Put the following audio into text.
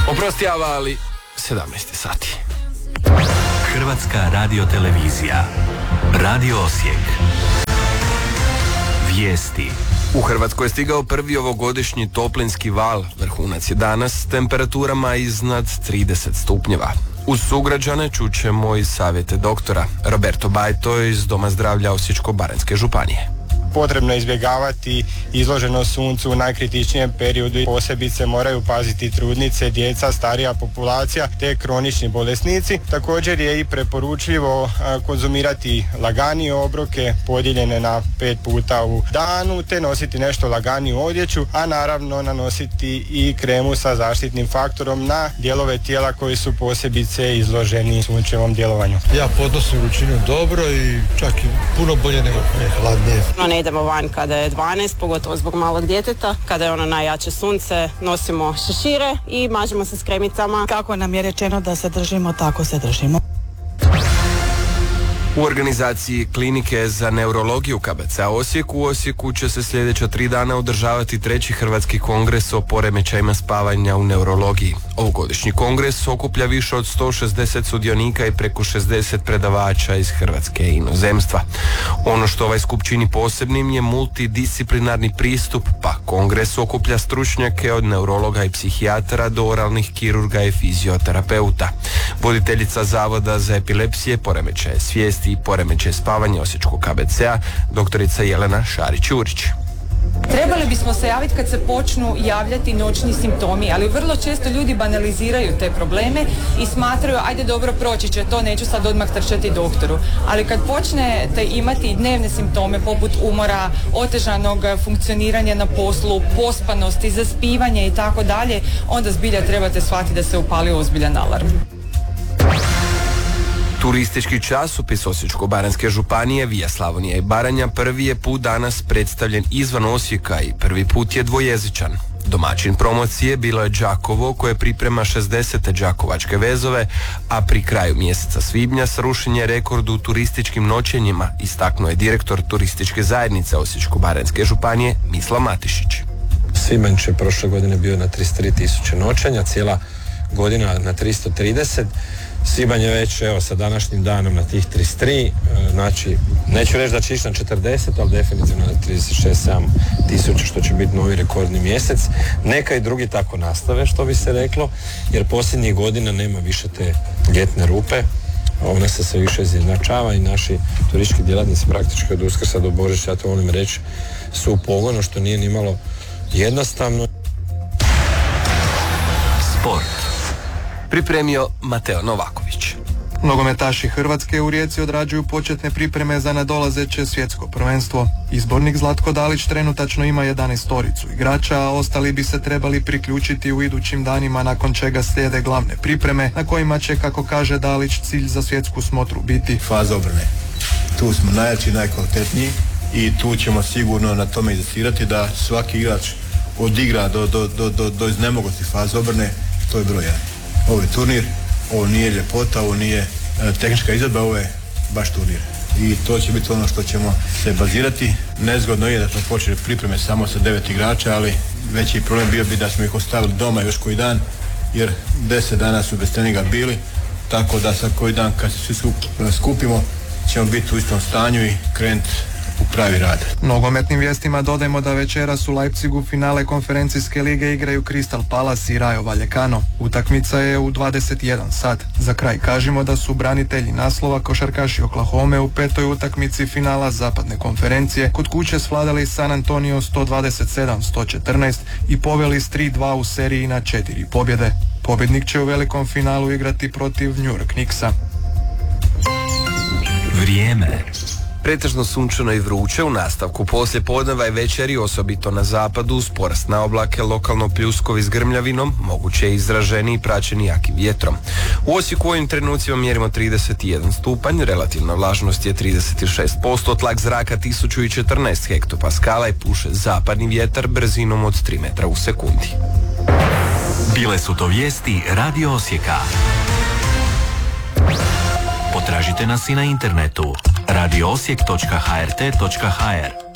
Oprosti, ali 17 sati. Hrvatska radiotelevizija. Radio Osijek. Vijesti. U Hrvatskoj je stigao prvi ovogodišnji toplinski val. Vrhunac je danas s temperaturama iznad 30 stupnjeva. Uz sugrađane čućemo i savjete doktora. Roberto Bajto iz Doma zdravlja Osječko-baranjske županije. Potrebno je izbjegavati izloženost suncu u najkritičnijem periodu. Posebice moraju paziti trudnice, djeca, starija populacija te kronični bolesnici. Također je i preporučljivo konzumirati laganije obroke podijeljene na 5 puta u danu te nositi nešto laganiju odjeću, a naravno nanositi i kremu sa zaštitnim faktorom na dijelove tijela koji su posebice izloženi sunčevom djelovanju. Ja podnosim vrućinu dobro i čak i puno bolje nego hladnije. Ne idemo van kada je 12, pogotovo zbog malog djeteta. Kada je ono najjače sunce, nosimo šešire i mažemo se s kremicama. Kako nam je rečeno da se držimo, tako se držimo. U organizaciji Klinike za neurologiju KBC Osijek u Osijeku će se sljedeća 3 dana održavati 3. Hrvatski kongres o poremećajima spavanja u neurologiji. Ovogodišnji kongres okuplja više od 160 sudionika i preko 60 predavača iz Hrvatske i inozemstva. Ono što ovaj skup čini posebnim je multidisciplinarni pristup, pa kongres okuplja stručnjake od neurologa i psihijatara do oralnih kirurga i fizioterapeuta. Voditeljica Zavoda za epilepsije, poremećaje svijesti i poremećaje spavanja Osječkog KBC-a, doktorica Jelena Šarić-Jurić. Trebali bismo se javiti kad se počnu javljati noćni simptomi, ali vrlo često ljudi banaliziraju te probleme i smatraju, ajde dobro, proći će to, neću sad odmah trčati doktoru. Ali kad počnete imati dnevne simptome poput umora, otežanog funkcioniranja na poslu, pospanosti, zaspivanja i tako dalje, onda zbilja trebate shvatiti da se upali ozbiljan alarm. Turistički časopis Osječko-baranjske županije Via Slavonija i Baranja prvi je put danas predstavljen izvan Osijeka i prvi put je dvojezičan. Domaćin promocije bilo je Đakovo koje priprema 60. đakovačke vezove, a pri kraju mjeseca svibnja srušen je rekord u turističkim noćenjima, istaknuo je direktor turističke zajednice Osječko-baranjske županije Mislav Matišić. Svibanj je prošle godine bio na 33.000 noćenja, cijela godina na 330. Svibanj je već sa današnjim danom na tih 33, znači neću reći da će ići na 40, ali definitivno na 36-7 tisuća, što će biti novi rekordni mjesec. Neka i drugi tako nastave, što bi se reklo, jer posljednjih godina nema više te ljetne rupe, ona se sve više izjednačava i naši turistički djelatnici praktički od Uskrsa do Božića, ja to volim reći, su u pogonu, što nije nimalo jednostavno. Sport. Pripremio Mateo Novaković. Nogometaši Hrvatske u Rijeci odrađuju početne pripreme za nadolazeće svjetsko prvenstvo. Izbornik Zlatko Dalić trenutačno ima 11 igrača, a ostali bi se trebali priključiti u idućim danima, nakon čega slijede glavne pripreme na kojima će, kako kaže Dalić, cilj za svjetsku smotru biti faza obrane. Tu smo najjači, najkvalitetniji i tu ćemo sigurno na tome inzistirati da svaki igrač odigra do iznemoglosti faze obrane. To je broj 1. Ovo je turnir, ovo nije ljepota, ovo nije tehnička izvedba, ovo je baš turnir. I to će biti ono što ćemo se bazirati. Nezgodno je da smo počeli pripreme samo sa 9 igrača, ali veći problem bio bi da smo ih ostavili doma još koji dan, jer 10 dana su bez treninga bili, tako da sad koji dan kad se svi skupimo ćemo biti u istom stanju i krenuti u pravi rad. Nogometnim vijestima dodajmo da večeras u Leipzigu finale konferencijske lige igraju Crystal Palace i Rayo Vallecano. Utakmica je u 21 sat. Za kraj kažemo da su branitelji naslova košarkaši Oklahome u 5. utakmici finala zapadne konferencije kod kuće svladali San Antonio 127-114 i poveli s 3-2 u seriji na 4 pobjede. Pobjednik će u velikom finalu igrati protiv New York Knicksa. Vrijeme. Pretežno sunčano i vruće, u nastavku poslije podneva i večeri, osobito na zapadu, uz porast na oblake, lokalno pljuskovi s grmljavinom, moguće je izraženi i praćeni jakim vjetrom. U Osijeku u ovim trenucima mjerimo 31 stupanj, relativna vlažnost je 36%, tlak zraka 1014 hektopaskala i puše zapadni vjetar brzinom od 3 metra u sekundi. Bile su to vijesti Radio Osijeka. Potražite nas i na internetu radioosijek.hrt.hr.